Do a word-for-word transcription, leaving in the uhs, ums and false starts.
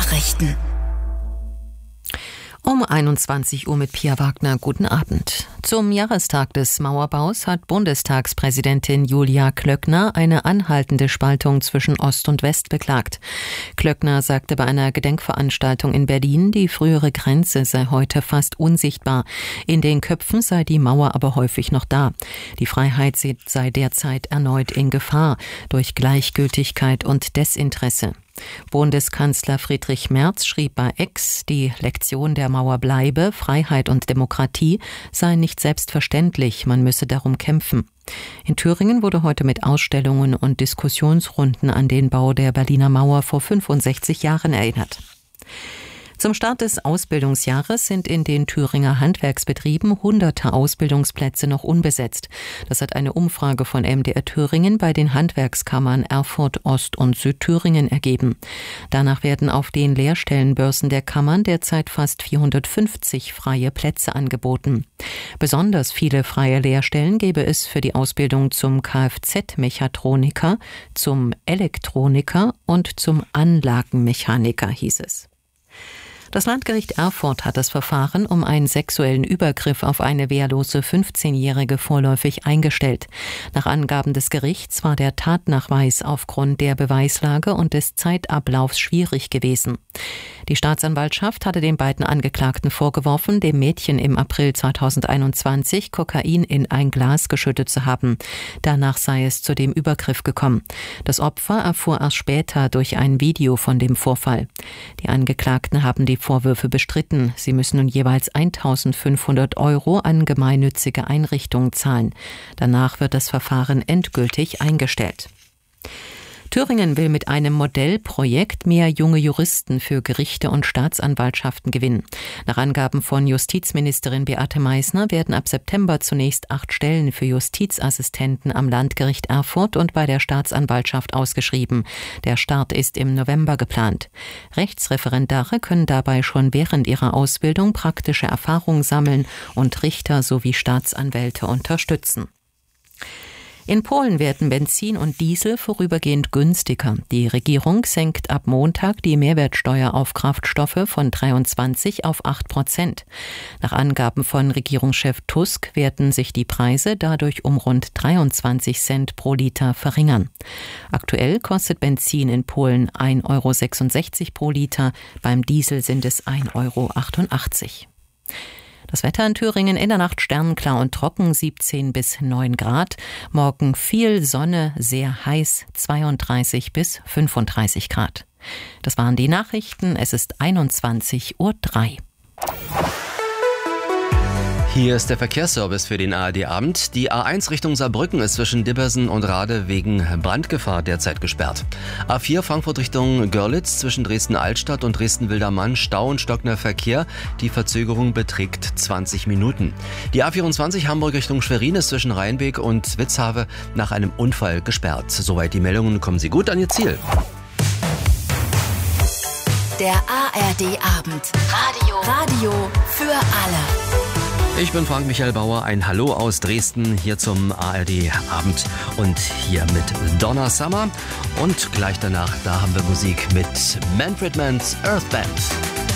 Nachrichten. Um einundzwanzig Uhr mit Pia Wagner. Guten Abend. Zum Jahrestag des Mauerbaus hat Bundestagspräsidentin Julia Klöckner eine anhaltende Spaltung zwischen Ost und West beklagt. Klöckner sagte bei einer Gedenkveranstaltung in Berlin, die frühere Grenze sei heute fast unsichtbar. In den Köpfen sei die Mauer aber häufig noch da. Die Freiheit sei derzeit erneut in Gefahr durch Gleichgültigkeit und Desinteresse. Bundeskanzler Friedrich Merz schrieb bei X, die Lektion der Mauer bleibe, Freiheit und Demokratie seien nicht selbstverständlich, man müsse darum kämpfen. In Thüringen wurde heute mit Ausstellungen und Diskussionsrunden an den Bau der Berliner Mauer vor fünfundsechzig Jahren erinnert. Zum Start des Ausbildungsjahres sind in den Thüringer Handwerksbetrieben hunderte Ausbildungsplätze noch unbesetzt. Das hat eine Umfrage von M D R Thüringen bei den Handwerkskammern Erfurt, Ost- und Südthüringen ergeben. Danach werden auf den Lehrstellenbörsen der Kammern derzeit fast vierhundertfünfzig freie Plätze angeboten. Besonders viele freie Lehrstellen gäbe es für die Ausbildung zum Kfz-Mechatroniker, zum Elektroniker und zum Anlagenmechaniker, hieß es. Das Landgericht Erfurt hat das Verfahren um einen sexuellen Übergriff auf eine wehrlose fünfzehnjährige vorläufig eingestellt. Nach Angaben des Gerichts war der Tatnachweis aufgrund der Beweislage und des Zeitablaufs schwierig gewesen. Die Staatsanwaltschaft hatte den beiden Angeklagten vorgeworfen, dem Mädchen im April zweitausendeinundzwanzig Kokain in ein Glas geschüttet zu haben. Danach sei es zu dem Übergriff gekommen. Das Opfer erfuhr erst später durch ein Video von dem Vorfall. Die Angeklagten haben die Vorwürfe bestritten. Sie müssen nun jeweils eintausendfünfhundert Euro an gemeinnützige Einrichtungen zahlen. Danach wird das Verfahren endgültig eingestellt. Thüringen will mit einem Modellprojekt mehr junge Juristen für Gerichte und Staatsanwaltschaften gewinnen. Nach Angaben von Justizministerin Beate Meißner werden ab September zunächst acht Stellen für Justizassistenten am Landgericht Erfurt und bei der Staatsanwaltschaft ausgeschrieben. Der Start ist im November geplant. Rechtsreferendare können dabei schon während ihrer Ausbildung praktische Erfahrungen sammeln und Richter sowie Staatsanwälte unterstützen. In Polen werden Benzin und Diesel vorübergehend günstiger. Die Regierung senkt ab Montag die Mehrwertsteuer auf Kraftstoffe von dreiundzwanzig auf acht Prozent. Nach Angaben von Regierungschef Tusk werden sich die Preise dadurch um rund dreiundzwanzig Cent pro Liter verringern. Aktuell kostet Benzin in Polen ein Euro sechsundsechzig pro Liter, beim Diesel sind es ein Euro achtundachtzig. Das Wetter in Thüringen in der Nacht sternenklar und trocken, siebzehn bis neun Grad. Morgen viel Sonne, sehr heiß, zweiunddreißig bis fünfunddreißig Grad. Das waren die Nachrichten. Es ist einundzwanzig Uhr drei. Hier ist der Verkehrsservice für den A R D-Abend. Die A eins Richtung Saarbrücken ist zwischen Dibbersen und Rade wegen Brandgefahr derzeit gesperrt. A vier Frankfurt Richtung Görlitz zwischen Dresden-Altstadt und Dresden-Wildermann Stau und stockender Verkehr. Die Verzögerung beträgt zwanzig Minuten. Die A vierundzwanzig Hamburg Richtung Schwerin ist zwischen Rheinbeek und Witzhave nach einem Unfall gesperrt. Soweit die Meldungen, kommen Sie gut an Ihr Ziel. Der A R D-Abend. Radio. Radio für alle. Ich bin Frank-Michael Bauer, ein Hallo aus Dresden hier zum A R D-Abend und hier mit Donna Summer und gleich danach, da haben wir Musik mit Manfred Mann's Earth Band.